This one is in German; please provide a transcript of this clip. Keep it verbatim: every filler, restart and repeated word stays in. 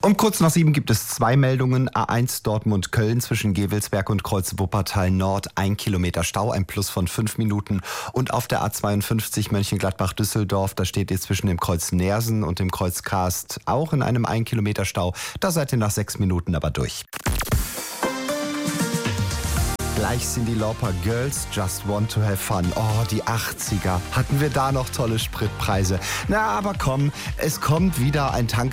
Um kurz nach sieben gibt es zwei Meldungen. A eins Dortmund-Köln zwischen Gevelsberg und Kreuz Wuppertal Nord. Ein Kilometer Stau, ein Plus von fünf Minuten. Und auf der A zweiundfünfzig Mönchengladbach-Düsseldorf, da steht ihr zwischen dem Kreuz Neersen und dem Kreuz Karst auch in einem ein Kilometer Stau. Da seid ihr nach sechs Minuten aber durch. Gleich sind die Lauper Girls Just Want to Have Fun. Oh, die achtziger. Hatten wir da noch tolle Spritpreise. Na, aber komm, es kommt wieder ein Tank.